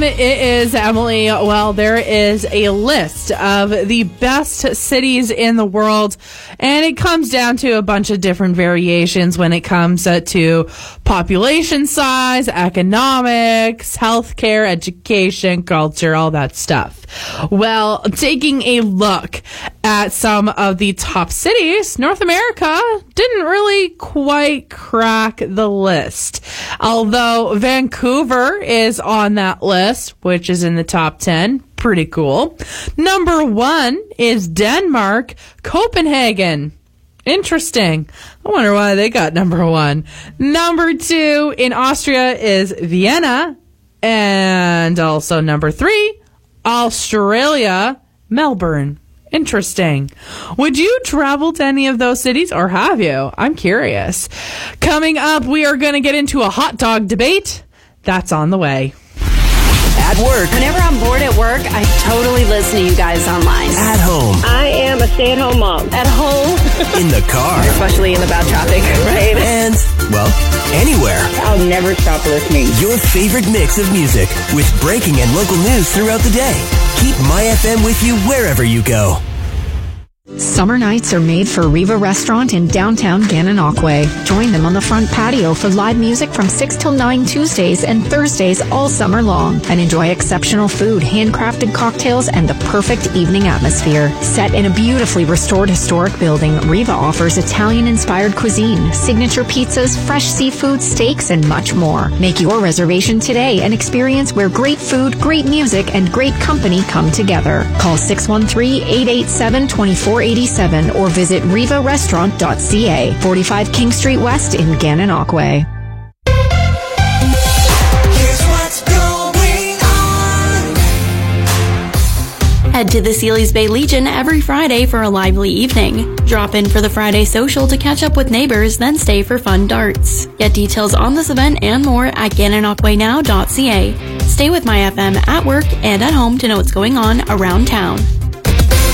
it is, Emily. Well, there is a list of the best cities in the world, and it comes down to a bunch of different variations when it comes to population size, economics, healthcare, education, culture, all that stuff. Well, taking a look at some of the top cities, North America didn't really quite crack the list. Although Vancouver is on that list, which is in the top 10. Pretty cool. Number 1 is Denmark, Copenhagen. Interesting. I wonder why they got number 1. Number 2 in Austria is Vienna. And also number 3, Australia, Melbourne. Interesting. Would you travel to any of those cities, or have you? I'm curious. Coming up, we are going to get into a hot dog debate. That's on the way. At work. Whenever I'm bored at work, I totally listen to you guys online. At home. I am a stay-at-home mom. At home. In the car. Especially in the bad traffic, right? And, well, anywhere. I'll never stop listening. Your favorite mix of music with breaking and local news throughout the day. Keep My FM with you wherever you go. Summer nights are made for Riva Restaurant in downtown Gananoque. Join them on the front patio for live music from 6 till 9 Tuesdays and Thursdays all summer long. And enjoy exceptional food, handcrafted cocktails, and the perfect evening atmosphere. Set in a beautifully restored historic building, Riva offers Italian-inspired cuisine, signature pizzas, fresh seafood, steaks, and much more. Make your reservation today and experience where great food, great music, and great company come together. Call 613-887-2487 or visit rivarestaurant.ca, 45 King Street West in Gananoque. Head to the Sealy's Bay Legion every Friday for a lively evening. Drop in for the Friday social to catch up with neighbors, then stay for fun darts. Get details on this event and more at gananoquenow.ca. Stay with My FM at work and at home to know what's going on around town.